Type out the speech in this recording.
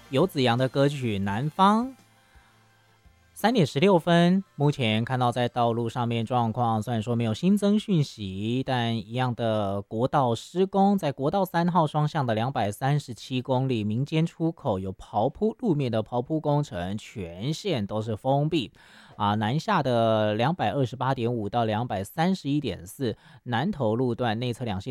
游子扬的歌曲《南方》。3:16，目前看到在道路上面状况，虽然说没有新增讯息，但一样的国道施工，在国道3号双向的237公里民间出口有刨铺路面的刨铺工程，全线都是封闭。南下的228.5到231.4南投路段内侧两线